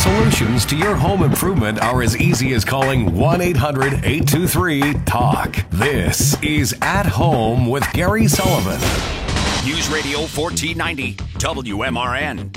Solutions to your home improvement are as easy as calling 1-800-823-TALK. This is At Home with Gary Sullivan. News Radio 1490 WMRN.